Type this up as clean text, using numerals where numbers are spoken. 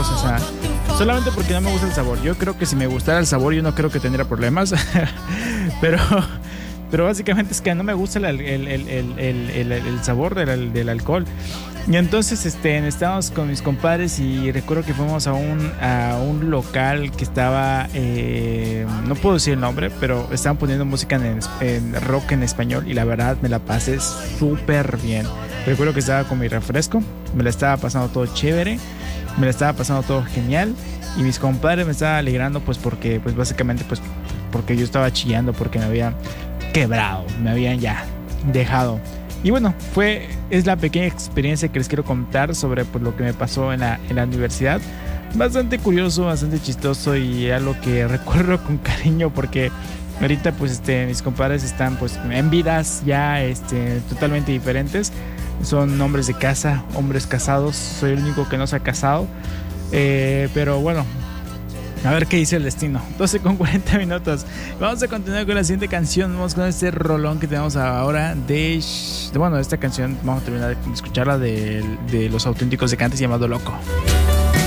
cosa, o sea, solamente porque no me gusta el sabor. Yo creo que si me gustara el sabor, yo no creo que tendría problemas. pero, pero básicamente es que no me gusta el sabor del alcohol. Y entonces estábamos con mis compadres y recuerdo que fuimos a un local que estaba, no puedo decir el nombre, pero estaban poniendo música en rock en español y la verdad me la pasé súper bien. Recuerdo que estaba con mi refresco, me la estaba pasando todo chévere, me la estaba pasando todo genial y mis compadres me estaban alegrando pues porque pues básicamente pues porque yo estaba chillando porque me habían quebrado, me habían ya dejado. Y bueno, es la pequeña experiencia que les quiero contar sobre pues, lo que me pasó en la universidad. Bastante curioso, bastante chistoso y algo que recuerdo con cariño porque ahorita pues mis compadres están pues en vidas ya totalmente diferentes. Son hombres de casa, hombres casados. Soy el único que no se ha casado. Pero bueno, a ver qué dice el destino. 12:40 minutos. Vamos a continuar con la siguiente canción. Vamos con este rolón que tenemos ahora bueno, esta canción vamos a terminar de escucharla de Los Auténticos Decantes llamado Loco.